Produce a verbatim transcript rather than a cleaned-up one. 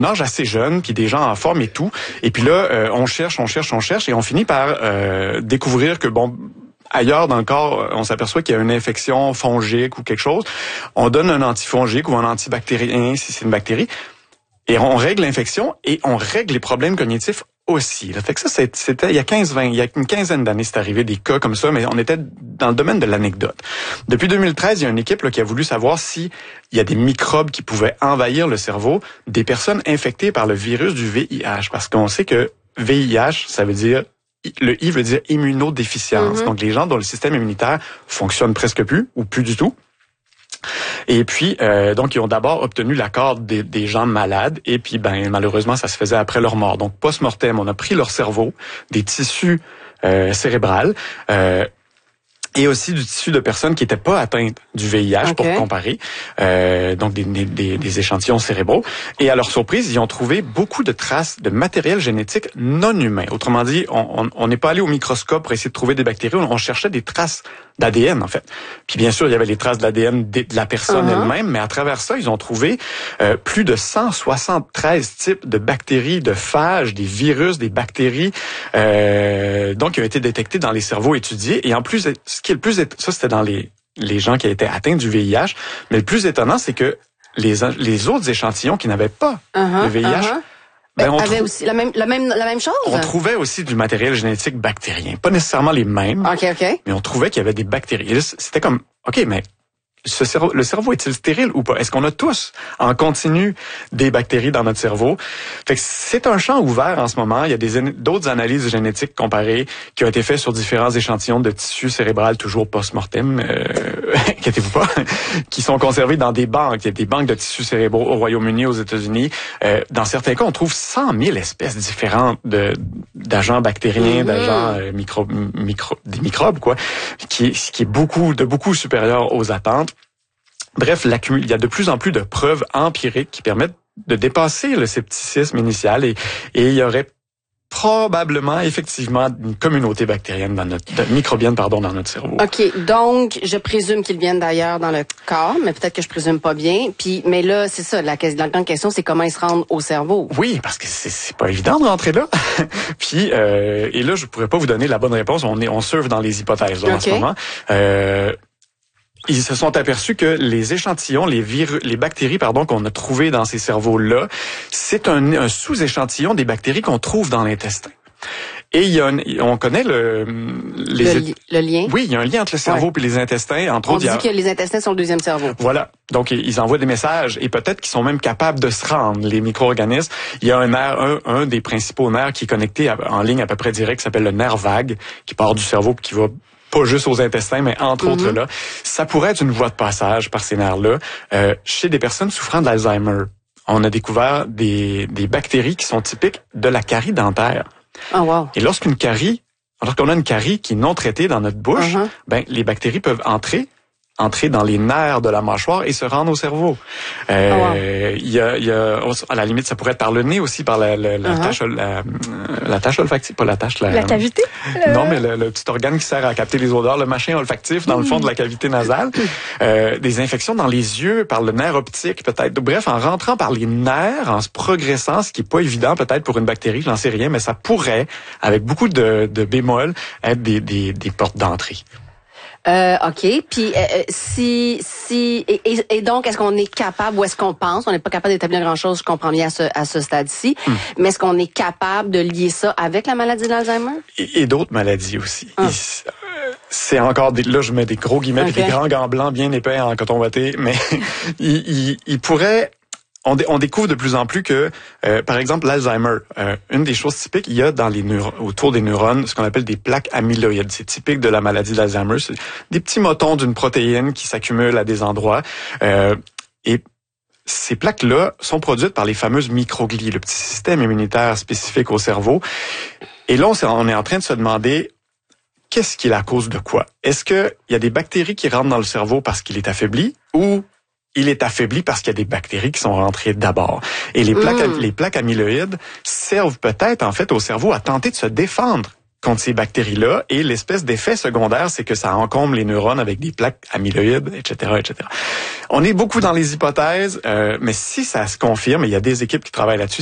âge assez jeune, puis des gens en forme et tout. Et puis là, euh, on cherche, on cherche, on cherche, et on finit par euh, découvrir que, bon, ailleurs dans le corps, on s'aperçoit qu'il y a une infection fongique ou quelque chose. On donne un antifongique ou un antibactérien si c'est une bactérie, et on règle l'infection et on règle les problèmes cognitifs aussi. Ça fait que ça, c'était il y a quinze vingt, il y a une quinzaine d'années, c'est arrivé des cas comme ça, mais on était dans le domaine de l'anecdote. Depuis deux mille treize, il y a une équipe là, qui a voulu savoir si il y a des microbes qui pouvaient envahir le cerveau des personnes infectées par le virus du V I H, parce qu'on sait que V I H, ça veut dire le I veut dire immunodéficience. Mm-hmm. Donc les gens dont le système immunitaire fonctionne presque plus ou plus du tout. Et puis, euh, donc, ils ont d'abord obtenu l'accord des, des gens malades, et puis, ben, malheureusement, ça se faisait après leur mort. Donc, post-mortem, on a pris leur cerveau, des tissus euh, cérébrales, euh, et aussi du tissu de personnes qui n'étaient pas atteintes du V I H, okay, pour comparer, euh, donc des, des, des échantillons cérébraux. Et à leur surprise, ils ont trouvé beaucoup de traces de matériel génétique non humain. Autrement dit, on n'est pas allé au microscope pour essayer de trouver des bactéries, on, on cherchait des traces d'A D N, en fait. Puis bien sûr, il y avait les traces de l'A D N de la personne uh-huh. elle-même, mais à travers ça, ils ont trouvé euh, plus de cent soixante-treize types de bactéries, de phages, des virus, des bactéries, euh, donc qui ont été détectés dans les cerveaux étudiés. Et en plus, ce qui est le plus, ça c'était dans les les gens qui étaient atteints du V I H, mais le plus étonnant, c'est que les les autres échantillons qui n'avaient pas uh-huh, le V I H, uh-huh. Ben, on avait trou- aussi la même, la même, la même chose? On trouvait aussi du matériel génétique bactérien. Pas nécessairement les mêmes. OK, OK. Mais on trouvait qu'il y avait des bactéries. Et là, c'était comme, OK, mais ce cerveau, le cerveau est-il stérile ou pas? Est-ce qu'on a tous, en continu, des bactéries dans notre cerveau? Fait que c'est un champ ouvert en ce moment. Il y a des, d'autres analyses génétiques comparées qui ont été faites sur différents échantillons de tissu cérébral, toujours post-mortem, euh, inquiétez-vous pas, qui sont conservés dans des banques. Il y a des banques de tissus cérébraux au Royaume-Uni, aux États-Unis. Euh, dans certains cas, on trouve cent mille espèces différentes de, d'agents bactériens, mm-hmm. d'agents euh, micro, micro, des microbes, quoi, qui, qui est beaucoup, de beaucoup supérieur aux attentes. Bref, il y a de plus en plus de preuves empiriques qui permettent de dépasser le scepticisme initial, et, et il y aurait probablement, effectivement, une communauté bactérienne dans notre, de, microbienne, pardon, dans notre cerveau. OK. Donc, je présume qu'ils viennent d'ailleurs dans le corps, mais peut-être que je présume pas bien. Puis, mais là, c'est ça, la, la grande question, c'est comment ils se rendent au cerveau. Oui, parce que c'est, c'est pas évident de rentrer là. Puis, euh, et là, je pourrais pas vous donner la bonne réponse. On est, on surfe dans les hypothèses, là, okay. en ce moment. Euh, Ils se sont aperçus que les échantillons, les virus, les bactéries, pardon, qu'on a trouvées dans ces cerveaux-là, c'est un, un sous-échantillon des bactéries qu'on trouve dans l'intestin. Et il y a un, on connaît le, les, le, le lien. Oui, il y a un lien entre le cerveau ouais. et les intestins. Entre on autres, dit il y a, que les intestins sont le deuxième cerveau. Voilà. Donc, ils envoient des messages, et peut-être qu'ils sont même capables de se rendre, les micro-organismes. Il y a un nerf, un, un des principaux nerfs qui est connecté à, en ligne à peu près direct, qui s'appelle le nerf vague, qui part du cerveau et qui va pas juste aux intestins, mais entre mm-hmm. autres là. Ça pourrait être une voie de passage par ces nerfs-là. Euh, chez des personnes souffrant d'Alzheimer, on a découvert des, des bactéries qui sont typiques de la carie dentaire. Oh, wow. Et lorsqu'une carie, lorsqu'on a une carie qui est non traitée dans notre bouche, uh-huh. ben les bactéries peuvent entrer entrer dans les nerfs de la mâchoire et se rendre au cerveau. Euh, oh wow. il y a, il y a, à la limite, ça pourrait être par le nez aussi, par la, la, la uh-huh. tâche, la, la tâche olfactive, pas la tâche, la, la cavité. Non, mais le, le petit organe qui sert à capter les odeurs, le machin olfactif dans le fond de la cavité nasale. Euh, des infections dans les yeux par le nerf optique, peut-être. Bref, en rentrant par les nerfs, en se progressant, ce qui est pas évident peut-être pour une bactérie, j'en sais rien, mais ça pourrait, avec beaucoup de, de bémols, être des, des, des portes d'entrée. Euh, OK. Puis euh, si si et, et, et donc est-ce qu'on est capable ou est-ce qu'on pense, on n'est pas capable d'établir grand-chose, je comprends bien à ce à ce stade-ci, hum. mais est-ce qu'on est capable de lier ça avec la maladie d'Alzheimer? Et, et d'autres maladies aussi. Hum. Et, c'est encore des, là je mets des gros guillemets, okay. des grands gants blancs bien épais en coton watté, mais il, il, il pourrait On, dé, on découvre de plus en plus que, euh, par exemple, l'Alzheimer, euh, une des choses typiques, il y a dans les neurones, autour des neurones, ce qu'on appelle des plaques amyloïdes. C'est typique de la maladie d'Alzheimer. C'est des petits motons d'une protéine qui s'accumulent à des endroits. Euh, et ces plaques-là sont produites par les fameuses microglies, le petit système immunitaire spécifique au cerveau. Et là, on, on est en train de se demander, qu'est-ce qui est la cause de quoi? Est-ce qu'il y a des bactéries qui rentrent dans le cerveau parce qu'il est affaibli, ou il est affaibli parce qu'il y a des bactéries qui sont rentrées d'abord? Et les plaques, mmh. les plaques amyloïdes servent peut-être, en fait, au cerveau à tenter de se défendre contre ces bactéries-là. Et l'espèce d'effet secondaire, c'est que ça encombre les neurones avec des plaques amyloïdes, et cetera, et cetera. On est beaucoup dans les hypothèses, euh, mais si ça se confirme, et il y a des équipes qui travaillent là-dessus,